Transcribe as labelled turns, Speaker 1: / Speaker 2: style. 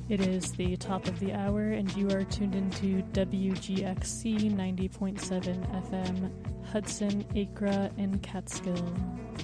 Speaker 1: It is the top of the hour, and you are tuned into WGXC 90.7 FM, Hudson, Acra, and Catskill.